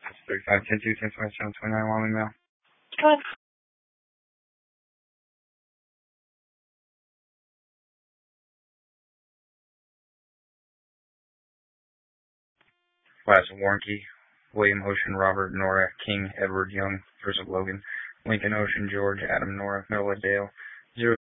35, 10, 2, 10, 27, 29, Wyoming Mail. Go ahead. Class of Warnke, William Ocean, Robert, Nora, King, Edward, Young, Joseph Logan, Lincoln Ocean, George, Adam, Nora, Noah, Dale, 0